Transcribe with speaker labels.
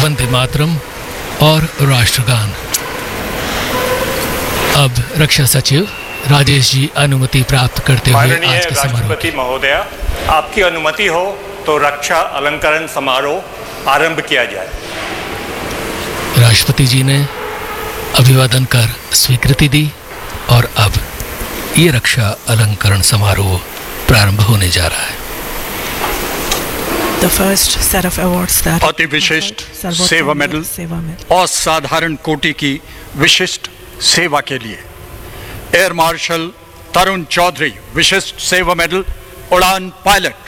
Speaker 1: वंदे मातरम और राष्ट्रगान। अब रक्षा सचिव राजेश जी अनुमति प्राप्त करते हुए आज के समारोह।
Speaker 2: राष्ट्रपति महोदया, आपकी अनुमति हो तो रक्षा अलंकरण समारोह आरंभ किया जाए।
Speaker 1: राष्ट्रपति जी ने अभिवादन कर स्वीकृति दी और अब ये रक्षा अलंकरण समारोह प्रारंभ होने जा रहा है।
Speaker 3: The first set of awards that
Speaker 4: अति विशिष्ट सेवा मेडल असाधारण कोटि की विशिष्ट सेवा के लिए एयर मार्शल तरुण चौधरी विशिष्ट सेवा मेडल उड़ान पायलट।